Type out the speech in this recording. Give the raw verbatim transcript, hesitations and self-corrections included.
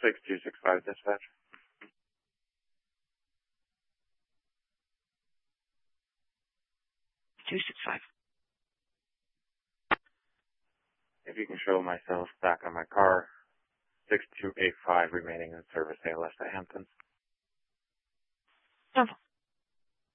six two six five dispatch. two six five. If you can show myself back on my car, six two eight five remaining in service A L S at Hamptons. No.